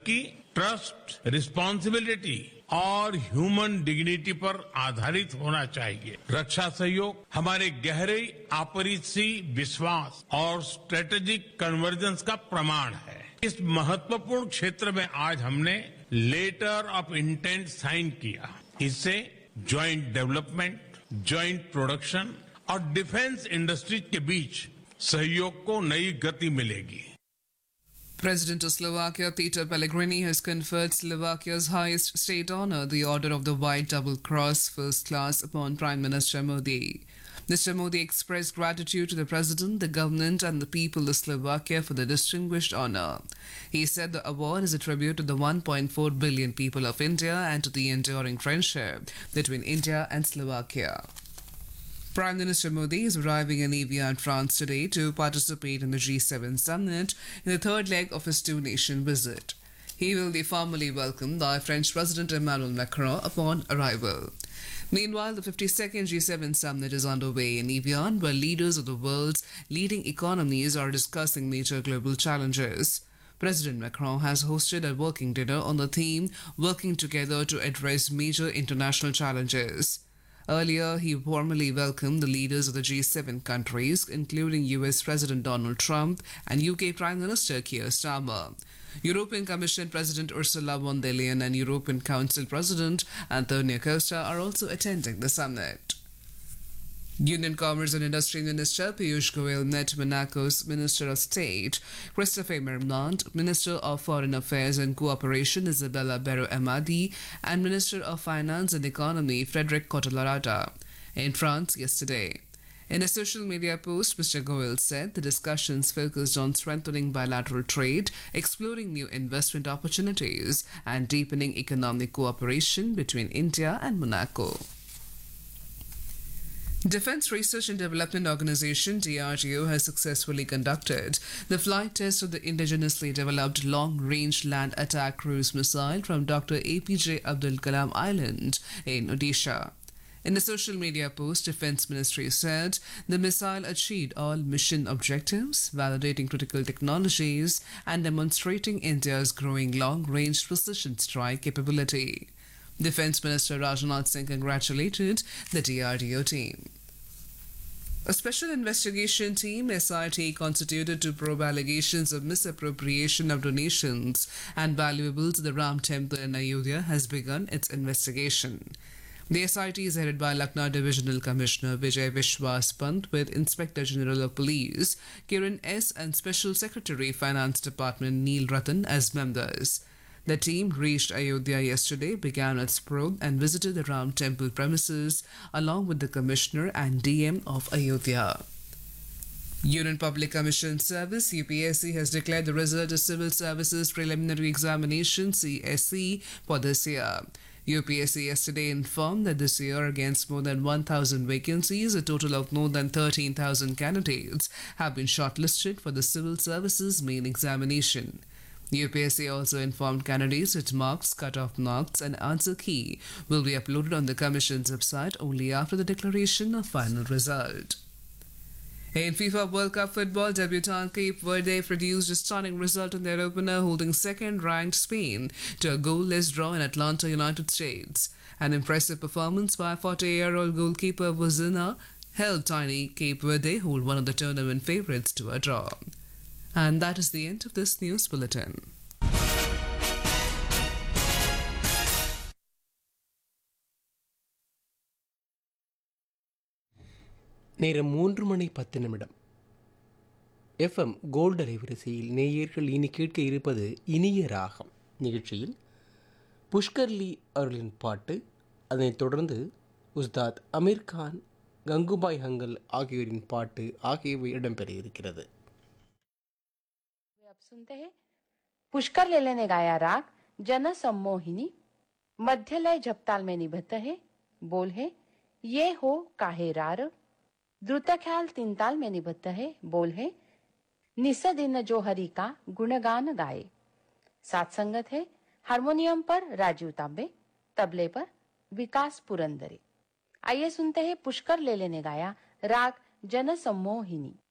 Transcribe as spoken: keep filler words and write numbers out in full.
जबकि trust, responsibility और human dignity पर आधारित होना चाहिए। रक्षा सहयोग हमारे गहरे आपसी विश्वास और स्ट्रेटेजिक कन्वर्जेंस का प्रमाण है। इस महत्वपूर्ण क्षेत्र में आज हमने लेटर ऑफ इंटेंट साइन किया। इससे ज्वाइंट डेवलपमेंट, ज्वाइंट प्रोडक्शन और डिफेंस इंडस्ट्रीज के बीच सहयोग को नई गति मिलेगी। President of Slovakia, Peter Pellegrini, has conferred Slovakia's highest state honor, the Order of the White Double Cross, First Class, upon Prime Minister Modi. Mister Modi expressed gratitude to the President, the government and the people of Slovakia for the distinguished honor. He said the award is a tribute to the one point four billion people of India and to the enduring friendship between India and Slovakia. Prime Minister Modi is arriving in Evian, France today to participate in the G seven summit in the third leg of his two-nation visit. He will be formally welcomed by French President Emmanuel Macron upon arrival. Meanwhile, the fifty-second G seven summit is underway in Evian, where leaders of the world's leading economies are discussing major global challenges. President Macron has hosted a working dinner on the theme Working Together to Address Major International Challenges. Earlier, he formally welcomed the leaders of the G seven countries, including U S President Donald Trump and U K Prime Minister Keir Starmer. European Commission President Ursula von der Leyen and European Council President Antonio Costa are also attending the summit. Union Commerce and Industry Minister Piyush Goyal met Monaco's Minister of State Christophe Mermont, Minister of Foreign Affairs and Cooperation Isabella Barro Amadi, and Minister of Finance and Economy Frederic Cottelarada in France yesterday. In a social media post, Mister Goyal said the discussions focused on strengthening bilateral trade, exploring new investment opportunities, and deepening economic cooperation between India and Monaco. Defense Research and Development Organization D R D O has successfully conducted the flight test of the indigenously developed long-range land attack cruise missile from Doctor A P J Abdul Kalam Island in Odisha. In a social media post, Defense Ministry said the missile achieved all mission objectives, validating critical technologies and demonstrating India's growing long-range precision strike capability. Defense Minister Rajnath Singh congratulated the D R D O team. A special investigation team, S I T, constituted to probe allegations of misappropriation of donations and valuables to the Ram Temple in Ayodhya has begun its investigation. The S I T is headed by Lucknow Divisional Commissioner Vijay Vishwas Pant with Inspector General of Police Kiran S. and Special Secretary Finance Department Neil Ratan as members. The team reached Ayodhya yesterday, began its probe and visited the Ram Temple premises along with the Commissioner and D M of Ayodhya. Union Public Commission Service U P S C has declared the result of Civil Services Preliminary Examination C S E for this year. U P S C yesterday informed that this year, against more than one thousand vacancies, a total of more than thirteen thousand candidates have been shortlisted for the Civil Services main examination. U P S C also informed candidates that marks, cut-off marks and answer key will be uploaded on the Commission's website only after the declaration of final result. In FIFA World Cup football, debutant Cape Verde produced a stunning result in their opener, holding second-ranked Spain to a goalless draw in Atlanta, United States. An impressive performance by forty-year-old goalkeeper Vozina helped tiny Cape Verde hold one of the tournament favourites to a draw. And that is the end of this news bulletin. நேரம் மூன்று மணி பத்து நிமிடம். FM gold அலைவரிசையில் நேயர்கள் இனி கேட்க இருப்பது இனிய ராகம் நிகழ்ச்சியில் புஷ்கர்லி அவர்களின் பாட்டு, அதனைத் தொடர்ந்து உஸ்தாத் அமீர் கான், கங்குபாய் ஹங்கல் ஆகியோரின் பாட்டு ஆகியவை இடம்பெற இருக்கிறது. अब सुनते हैं पुष्कर लेले ने गाया राग जन सम्मोहिनी, मध्य लय झपताल में निबद्ध है, बोल है ये हो काहे रार, द्रुत ख्याल तीन ताल में निबद्ध है, बोल है निस दिन जो हरि का गुणगान गाए. साथ संगत है हारमोनियम पर राजीव तांबे, तबले पर विकास पुरंदरे. आइए सुनते हैं पुष्कर लेले ने गाया राग जन सम्मोहिनी.